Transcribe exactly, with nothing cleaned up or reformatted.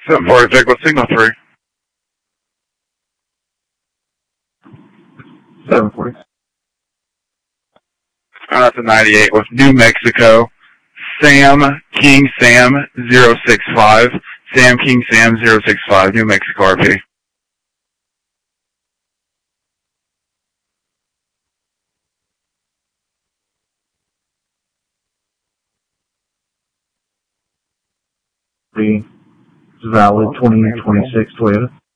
seven forty-six with signal three. seven forty. And that's a ninety-eight with New Mexico. Sam King Sam zero six five. Sam King Sam zero six five, New Mexico R P. The valid twenty twenty-six Toyota.